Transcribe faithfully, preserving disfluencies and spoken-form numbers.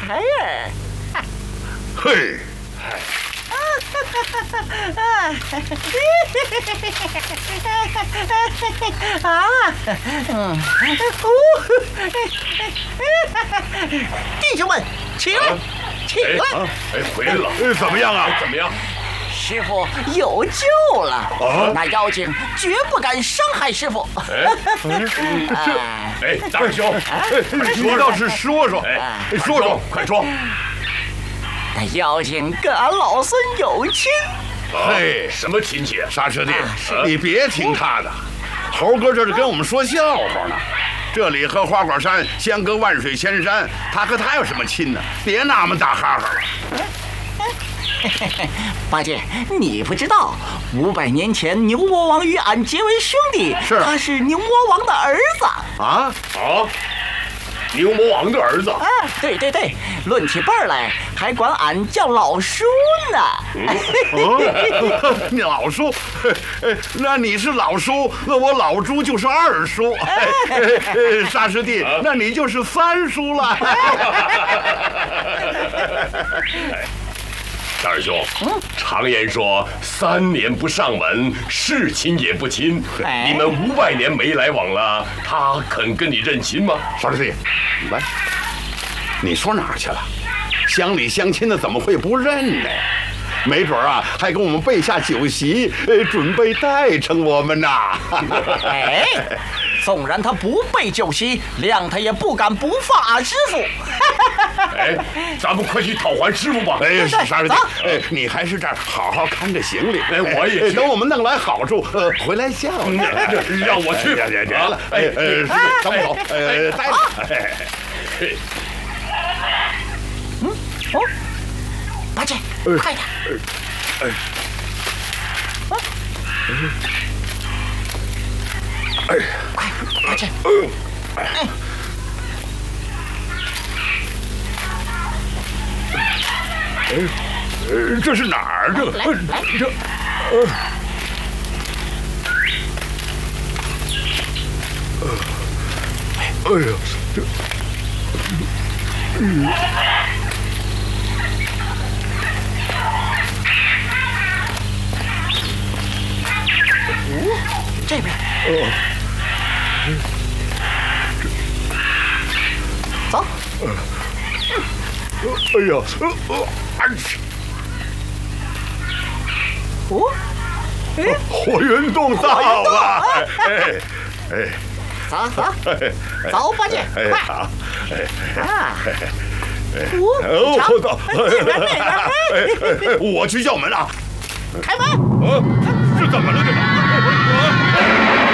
孩儿。 嘿。 啊，嗯，弟兄们，起来，起来！ 哎，回来了，怎么样啊？ 怎么样？ 师傅有救了！啊，那妖精绝不敢伤害师傅。 哎，哎，大师兄， 你倒是说说，说说， 快说！ 那妖精跟俺老孙有亲。 嘿， 什么亲戚？ 沙师弟，你别听他的，猴哥这是跟我们说笑话呢。这里和花果山相隔万水千山，他和他有什么亲呢？别那么大哈哈了。 八戒，你不知道，五百年前牛魔王与俺结为兄弟， 是他是牛魔王的儿子。 啊啊！ 牛魔王的儿子啊，对对对，论起辈儿来，还管俺叫老叔呢。 哦，你老叔，那你是老叔，那我老朱就是二叔。沙师弟，那你就是三叔了。 大师兄，常言说三年不上门，是亲也不亲。你们五百年没来往了，他肯跟你认亲吗？ 沙师弟，来，你说哪儿去了？乡里乡亲的怎么会不认呢？没准啊，还给我们备下酒席，呃，准备待成我们呐。 哎，纵然他不备酒席，谅他也不敢不放俺师傅。 哎，咱们快去讨还师傅吧！ 哎，沙师弟，哎，你还是这儿好好看着行李。 哎，我也等我们弄来好处，呃，回来叫你。 让我去， 别别别了，哎呃，咱们走，呃，待着。 嗯，哦，八戒，快点！ 哎，哎， 快，八戒！哎。 哎，呃，这是哪儿？这来来， 这，呃，哎呀，这，嗯， 哦，这边， 哦， 走。 呃 哎呀，呃呃，哎， 哦，哎， 火云洞到了，哎哎， 走走走，八戒，快！ 好，哎啊， 哦，我到，哎哎，我去叫门啊， 开门！ 啊，这怎么了？这个，